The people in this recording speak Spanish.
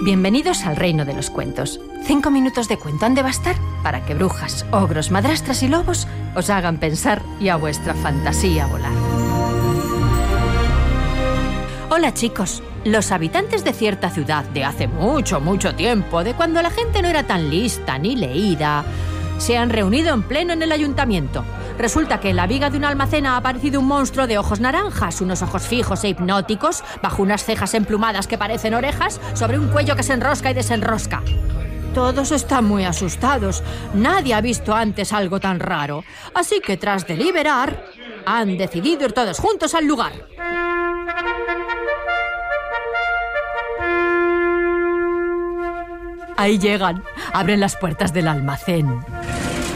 Bienvenidos al reino de los cuentos. 5 minutos de cuento han de bastar para que brujas, ogros, madrastras y lobos os hagan pensar y a vuestra fantasía volar. Hola chicos, los habitantes de cierta ciudad de hace mucho, mucho tiempo, de cuando la gente no era tan lista ni leída, se han reunido en pleno en el ayuntamiento. Resulta que en la viga de un almacén ha aparecido un monstruo de ojos naranjas, unos ojos fijos e hipnóticos, bajo unas cejas emplumadas que parecen orejas, sobre un cuello que se enrosca y desenrosca. Todos están muy asustados. Nadie ha visto antes algo tan raro. Así que tras deliberar, han decidido ir todos juntos al lugar. Ahí llegan, abren las puertas del almacén.